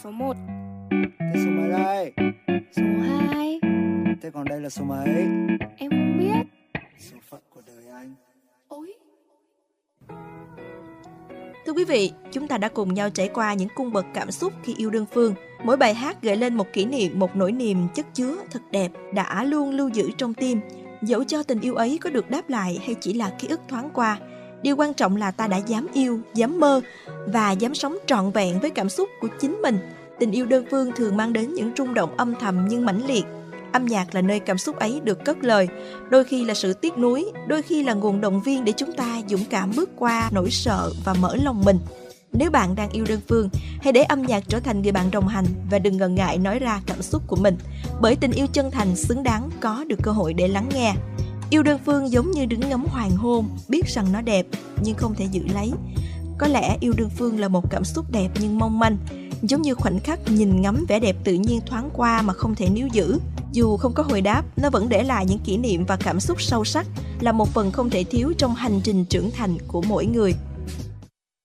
số 1. Thế số mấy đây? Số 2. Thế còn đây là số mấy? Em không biết. Số phận của đời anh. Ôi. Thưa quý vị, chúng ta đã cùng nhau trải qua những cung bậc cảm xúc khi yêu đơn phương. Mỗi bài hát gợi lên một kỷ niệm, một nỗi niềm chất chứa thật đẹp đã luôn lưu giữ trong tim. Dẫu cho tình yêu ấy có được đáp lại hay chỉ là ký ức thoáng qua, điều quan trọng là ta đã dám yêu, dám mơ và dám sống trọn vẹn với cảm xúc của chính mình. Tình yêu đơn phương thường mang đến những rung động âm thầm nhưng mãnh liệt. Âm nhạc là nơi cảm xúc ấy được cất lời, đôi khi là sự tiếc nuối, đôi khi là nguồn động viên để chúng ta dũng cảm bước qua nỗi sợ và mở lòng mình. Nếu bạn đang yêu đơn phương, hãy để âm nhạc trở thành người bạn đồng hành và đừng ngần ngại nói ra cảm xúc của mình, bởi tình yêu chân thành xứng đáng có được cơ hội để lắng nghe. Yêu đơn phương giống như đứng ngắm hoàng hôn, biết rằng nó đẹp nhưng không thể giữ lấy. Có lẽ yêu đơn phương là một cảm xúc đẹp nhưng mong manh, giống như khoảnh khắc nhìn ngắm vẻ đẹp tự nhiên thoáng qua mà không thể níu giữ. Dù không có hồi đáp, nó vẫn để lại những kỷ niệm và cảm xúc sâu sắc, là một phần không thể thiếu trong hành trình trưởng thành của mỗi người.